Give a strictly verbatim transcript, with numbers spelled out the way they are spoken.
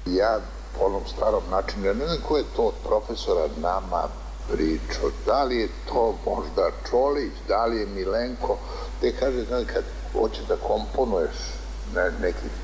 Ja po onom starom načinu, ja ne znam ko je to od profesora nama pričao, da li je to možda Čolić, da li je Milenko, te kaže, kad hoće da komponuješ neki